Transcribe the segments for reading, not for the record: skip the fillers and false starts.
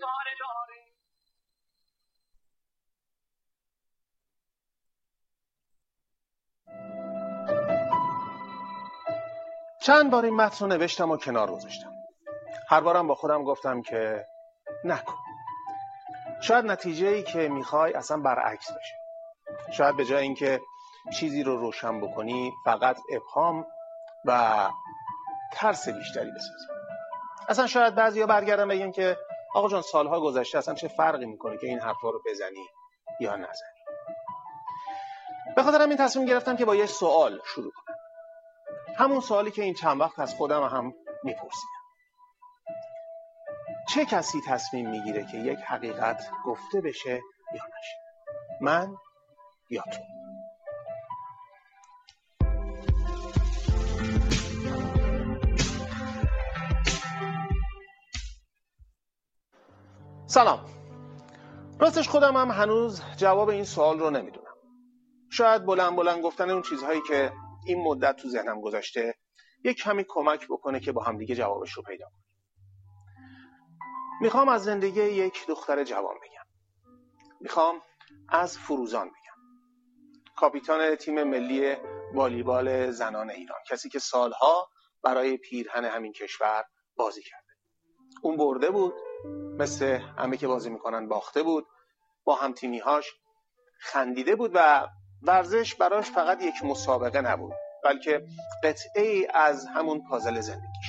داره داره. چند بار این متن رو نوشتم و کنار گذاشتم. هر بارم با خودم گفتم که نکن. شاید نتیجه‌ای که میخوای اصلا برعکس بشه. شاید به جای اینکه چیزی رو روشن بکنی فقط ابهام و ترس بیشتری بسازی. اصلا شاید بعضیا برگردن بگن که آقا جان سالها گذشته اصلا چه فرقی میکنه که این حرفا رو بزنی یا نزنی. به خاطر این تصمیم گرفتم که با یه سوال شروع کنم. همون سوالی که این چند وقت از خودم هم میپرسیدم. چه کسی تصمیم میگیره که یک حقیقت گفته بشه یا نشه؟ من یا تو؟ سلام. راستش خودم هم هنوز جواب این سوال رو نمیدونم. شاید بلند بلند گفتن اون چیزهایی که این مدت تو ذهنم گذاشته یک کمی کمک بکنه که با هم دیگه جوابش رو پیدا کنیم. میخوام از زندگی یک دختر جوان بگم. میخوام از فروزان بگم. کاپیتان تیم ملی والیبال زنان ایران، کسی که سالها برای پیرهن همین کشور بازی کرده. اون برده بود، مثل همه که بازی میکنن باخته بود، با هم تیمیهاش خندیده بود و ورزش براش فقط یک مسابقه نبود، بلکه قطعه‌ای از همون پازل زندگیش.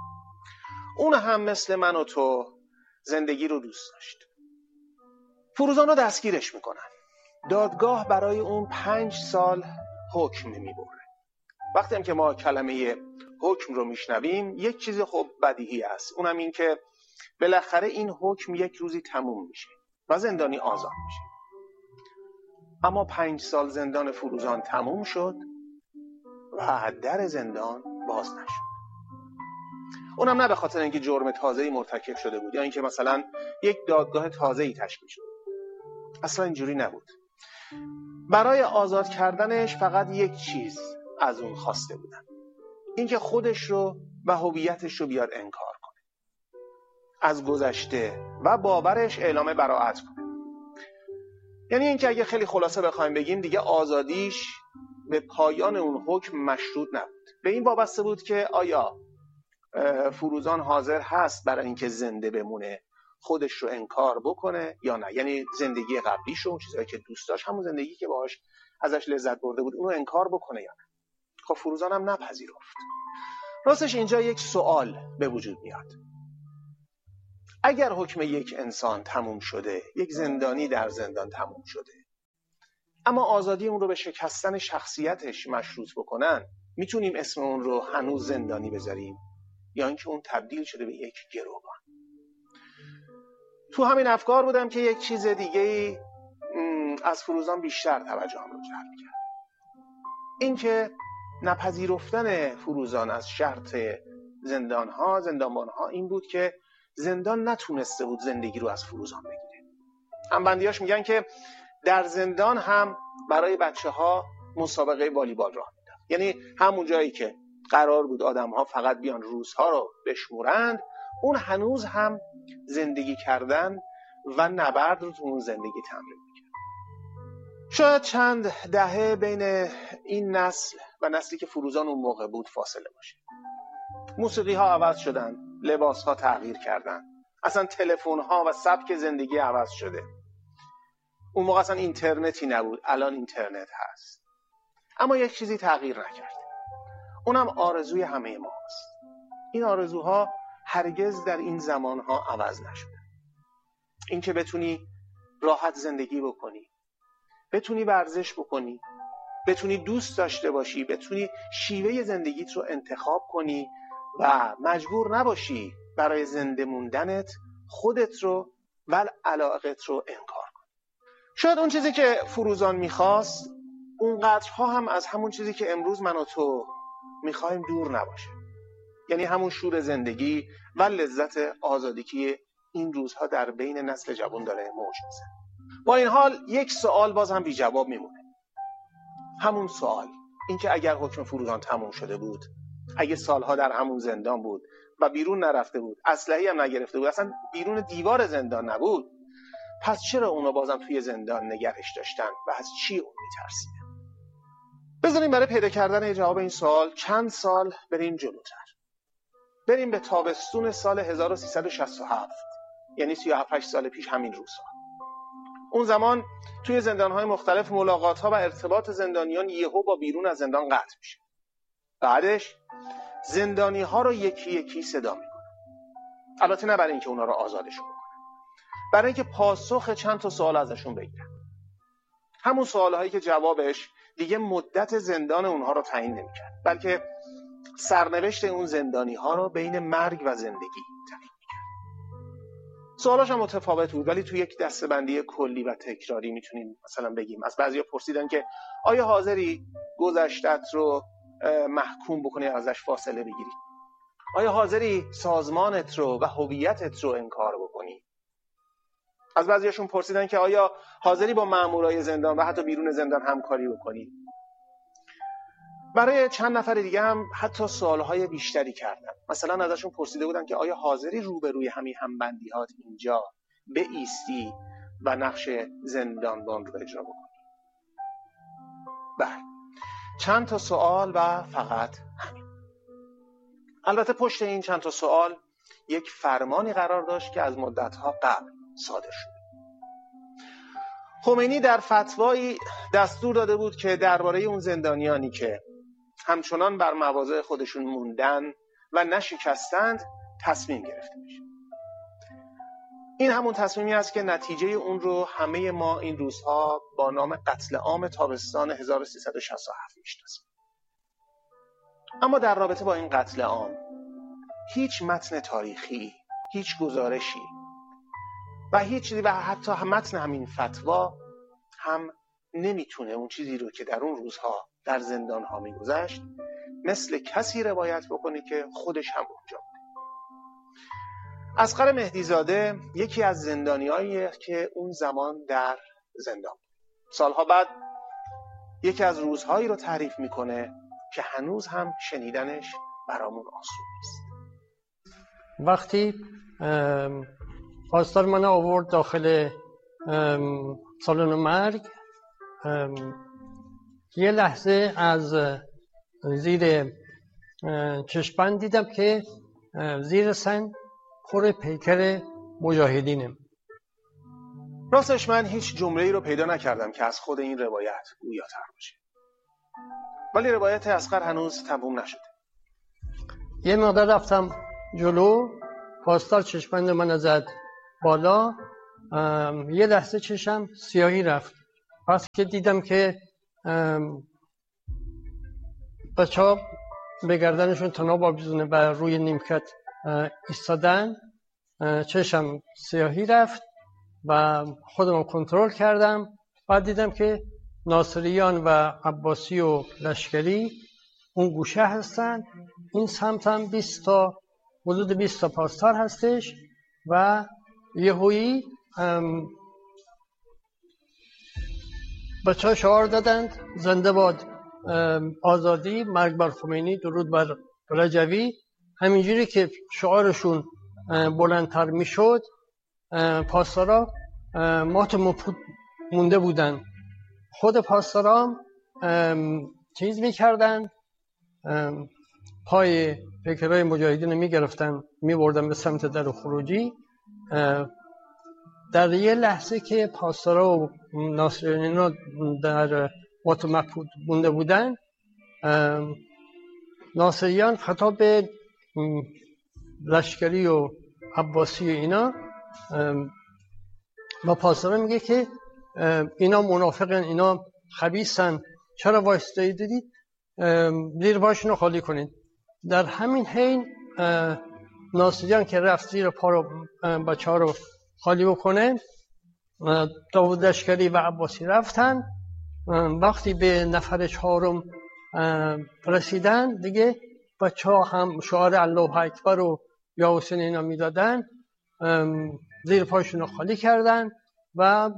اون هم مثل من و تو زندگی رو دوست داشت. فروزان رو دستگیرش میکنن. دادگاه برای اون 5 سال حکم میبره. وقتی هم که ما کلمه حکم رو میشنویم یک چیز خب بدیهی است. اونم این که بالاخره این حکم یک روزی تموم میشه و زندانی آزاد میشه. اما 5 سال زندان فروزان تموم شد و در زندان باز نشد. اونم نه به خاطر اینکه جرم تازه‌ای مرتکب شده بود یا اینکه مثلا یک دادگاه تازه‌ای تشکیل شد. اصلا اینجوری نبود. برای آزاد کردنش فقط یک چیز از اون خواسته بودن. اینکه خودش رو و هویتش رو بیاد انکار کنه. از گذشته و باورش اعلام براءت کنه. یعنی اینکه اگه خیلی خلاصه بخوایم بگیم دیگه آزادیش به پایان اون حکم مشروط نبود. به این وابسته بود که آیا فروزان حاضر هست برای اینکه زنده بمونه خودش رو انکار بکنه یا نه. یعنی زندگی قبلیش رو، اون چیزایی که دوست داشت، همون زندگی که باهاش ازش لذت برده بود، اونو انکار بکنه یا نه. خب فروزان هم نپذیرفت. راستش اینجا یک سوال به وجود میاد. اگر حکم یک انسان تموم شده، یک زندانی در زندان تموم شده، اما آزادی اون رو به شکستن شخصیتش مشروط بکنن، میتونیم اسم اون رو هنوز زندانی بذاریم یا اینکه اون تبدیل شده به یک گروگان؟ تو همین افکار بودم که یک چیز دیگه‌ای از فروزان بیشتر توجهم رو جلب کرد. این که نپذیرفتن فروزان از شرط زندانبانها این بود که زندان نتونسته بود زندگی رو از فروزان بگیره. همبندیاش میگن که در زندان هم برای بچه‌ها مسابقه والیبال راه میداد. یعنی همون جایی که قرار بود آدم‌ها فقط بیان روزها رو بشمورند، اون هنوز هم زندگی کردن و نبرد رو تو اون زندگی تمرین می‌کرد. شاید چند دهه بین این نسل و نسلی که فروزان اون موقع بود فاصله باشه. موسیقی‌ها عوض شدن، لباس‌ها تغییر کردن، اصلا تلفن‌ها و سبک زندگی عوض شده. اون موقع اصلا اینترنتی نبود، الان اینترنت هست. اما یک چیزی تغییر نکرد. اونم آرزوی همه ما هست. این آرزوها هرگز در این زمانها عوض نشده. این که بتونی راحت زندگی بکنی، بتونی ورزش بکنی، بتونی دوست داشته باشی، بتونی شیوه زندگیت رو انتخاب کنی و مجبور نباشی برای زنده موندنت خودت رو و علاقت رو انکار کنی. شاید اون چیزی که فروزان میخواست اونقدرها هم از همون چیزی که امروز من و تو میخوایم دور نباشه. یعنی همون شور زندگی و لذت آزادی که این روزها در بین نسل جوان داره موج میزنه. با این حال یک سوال باز هم بی جواب میمونه. همون سوال، این که اگر حکم فروزان تموم شده بود، اگه سالها در همون زندان بود و بیرون نرفته بود، اسلحه‌ای هم نگرفته بود، اصلا بیرون دیوار زندان نبود، پس چرا اونا بازم توی زندان نگهش داشتن و از چی اون میترسیدن؟ بذاریم برای پیدا کردن جواب این سوال چند سال بریم جلوتر. بریم به تابستون سال 1367، یعنی 37 سال پیش همین روزها. اون زمان توی زندان‌های مختلف ملاقات‌ها و ارتباط زندانیان یهو با بیرون از زندان قطع میشه. بعدش زندانی‌ها رو یکی یکی صدا میکنن. البته نه برای اینکه اونا رو آزادشون بکنن، برای اینکه پاسخ چند تا سوال ازشون بگیرن. همون سوال‌هایی که جوابش دیگه مدت زندان اونها رو تعیین نمی‌کرد، بلکه سرنوشت اون زندانی‌ها رو بین مرگ و زندگی تعیین می‌کرد. سوالاش هم متفاوت بود، ولی تو یک دسته‌بندی کلی و تکراری میتونیم مثلا بگیم. از بعضیا پرسیدن که آیا حاضری گذشتت رو محکوم بکنی، ازش فاصله بگیری؟ آیا حاضری سازمانت رو و هویتت رو انکار بکنی؟ از بعضیاشون پرسیدن که آیا حاضری با مامورای زندان و حتی بیرون زندان همکاری بکنی؟ برای چند نفر دیگه هم حتی سوالهای بیشتری کردن. مثلا ازشون پرسیده بودن که آیا حاضری روبروی همین همبندیات اینجا بایستی و نقش زندانبان رو اجرا بکنی؟ بله، چند تا سوال و فقط همین. البته پشت این چند تا سوال یک فرمانی قرار داشت که از مدت‌ها قبل صادر شد. خمینی در فتوایی دستور داده بود که درباره اون زندانیانی که همچنان بر مواضع خودشون موندن و نشکستند تصمیم گرفته بشه. این همون تصمیمی است که نتیجه اون رو همه ما این روزها با نام قتل عام تابستان 1367 میشناسیم. اما در رابطه با این قتل عام هیچ متن تاریخی، هیچ گزارشی و حتی متن همین فتوا هم نمیتونه اون چیزی رو که در اون روزها در زندان ها میگذشت مثل کسی روایت بکنه که خودش هم اونجا بود. اصغر مهدیزاده یکی از زندانیاییه که اون زمان در زندان بود. سالها بعد یکی از روزهایی رو تعریف میکنه که هنوز هم شنیدنش برامون آسون نیست. وقتی پاسدار من آورد داخل سالن مرگ، یه لحظه از زیر چشم‌بند دیدم که زیر سن پر پیکر مجاهدینه. راستش من هیچ جمله‌ای رو پیدا نکردم که از خود این روایت گویاتر باشه، ولی روایت اصغر هنوز تموم نشده. یه مقدار رفتم جلو، پاسدار چشم‌بند من زد بالا، یه لحظه چشم سیاهی رفت. پس که دیدم که بچه‌ها به گردنشون طناب آویزونه و روی نیمکت ایستادن، چشم سیاهی رفت و خودم کنترل کردم. بعد دیدم که ناصریان و عباسی و لشکری اون گوشه هستن، این سمت هم حدود 20 تا پاسدار هستش و یهویی بچه‌ها شعار دادند زنده باد آزادی، مرگ بر خمینی، درود بر رجوی. همینجوری که شعارشون بلندتر میشد پاسدارا مات مفود مونده بودن. خود پاسدارا چیز میکردن، پای پیکرهای مجاهدین میگرفتن میبردن به سمت در خروجی. در یه لحظه که پاسدارا و ناصریان در مات مفود مونده بودن، ناصریان خطاب به لشکری و عباسی و اینا با پاسدارا میگه که اینا منافقن، اینا خبیثن، چرا وایستایی دادید؟ زیر پاشونو خالی کنید. در همین حین ناصریان که رفت زیر پا رو بچه ها رو خالی بکنه، داوود لشکری و عباسی رفتن. وقتی به نفر 4 رسیدن دیگه بچه ها هم شعار الله اکبر رو یا حسین اینا میدادن، زیر پاشون رو خالی کردن و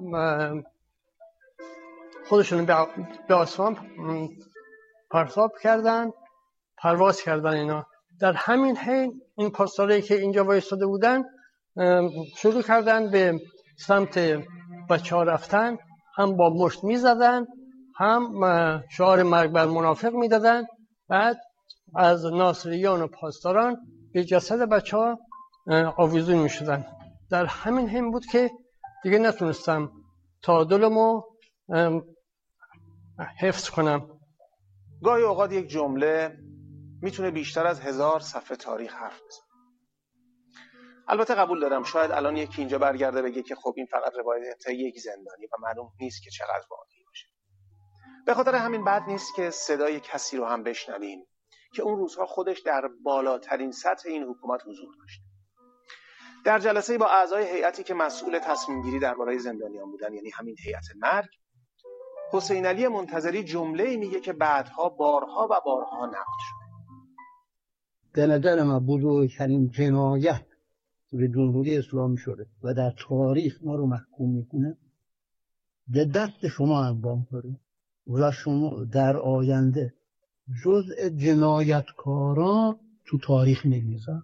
خودشون به آسمان پرتاب کردن، پرواز کردن اینا. در همین حین این پاسدارایی که اینجا وایساده بودن شروع کردن به سمت بچه‌ها رفتن، هم با مشت می‌زدن، هم شعار مرگ بر منافق میدادن. بعد از ناصریان و پاسداران به جسد بچه‌ها آویزون میشدن. در همین حین بود که دیگه نتونستم تعادلمو حفظ کنم. گاهی اوقات یک جمله میتونه بیشتر از 1000 صفحه تاریخ حرف بزنه. البته قبول دارم شاید الان یکی اینجا برگرده بگه که خب این فقط روایت یک زندانی و معلوم نیست که چقدر واقعی باشه. به خاطر همین بد نیست که صدای کسی رو هم بشنویم که اون روزها خودش در بالاترین سطح این حکومت حضور داشت. در جلسه با اعضای هیئتی که مسئول تصمیم گیری درباره زندانیان بودن، یعنی همین هیئت مرگ، حسین علی منتظری جمله‌ای میگه که بعدها بارها و بارها نقد شده. به نظر من بزرگترین جنایت به جمهوری اسلامی شده و در تاریخ ما رو محکوم میکنه، به دست شما انجام کنید و شما در آینده جزء جنایتکاران تو تاریخ نمیذارن.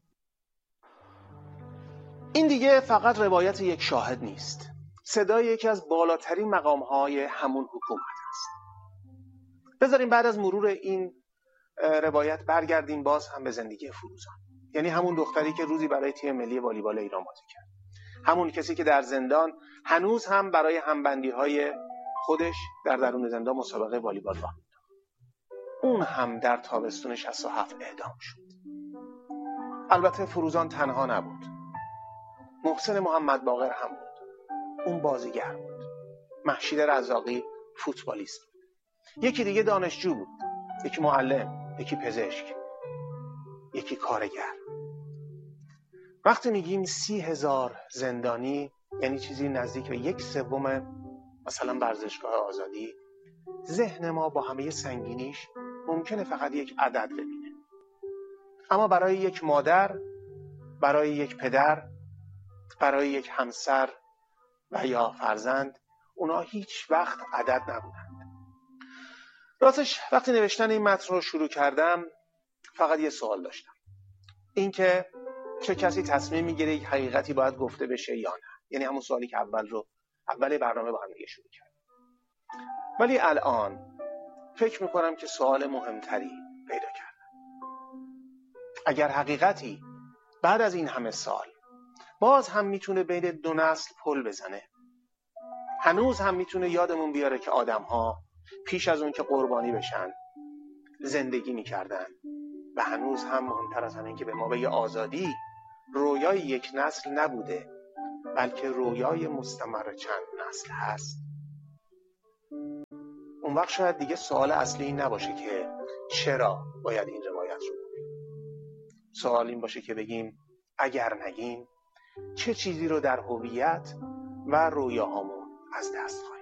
این دیگه فقط روایت یک شاهد نیست، صدای یکی از بالاترین مقام‌های همون حکومت است. بذاریم بعد از مرور این روایت برگردیم باز هم به زندگی فروزان، یعنی همون دختری که روزی برای تیم ملی والیبال ایران بازی کرد، همون کسی که در زندان هنوز هم برای همبندی‌های خودش در درون زندان مسابقه والیبال راه می‌انداخت. اون هم در تابستون 67 اعدام شد. البته فروزان تنها نبود. محسن محمد باقر هم بود. اون بازیگر بود. مهشید رزاقی فوتبالیست بود. یکی دیگه دانشجو بود. یکی معلم، یکی پزشک، یکی کارگر. وقتی میگیم 30,000 زندانی یعنی چیزی نزدیک به 1/3 مثلا ورزشگاه آزادی، ذهن ما با همه سنگینیش ممکنه فقط یک عدد ببینه. اما برای یک مادر، برای یک پدر، برای یک همسر و یا فرزند، اونا هیچ وقت عدد نبودند. راستش وقتی نوشتن این متن رو شروع کردم فقط یه سوال داشتم، این که چه کسی تصمیم میگیره یک حقیقتی باید گفته بشه یا نه، یعنی همون سوالی که اول برنامه با هم دیگه شروع کردم. ولی الان فکر میکنم که سوال مهمتری پیدا کردم. اگر حقیقتی بعد از این همه سال باز هم میتونه بین دو نسل پل بزنه، هنوز هم میتونه یادمون بیاره که آدم‌ها پیش از اون که قربانی بشن زندگی میکردن و هنوز هم مهمتر از همین که به ما بگه آزادی رویای یک نسل نبوده بلکه رویای مستمر چند نسل هست، اون وقت شاید دیگه سوال اصلی این نباشه که چرا باید این روایت رو بگیم. سوال این باشه که بگیم اگر نگیم چه چیزی رو در هویت و رویاهامون از دست خواهیم.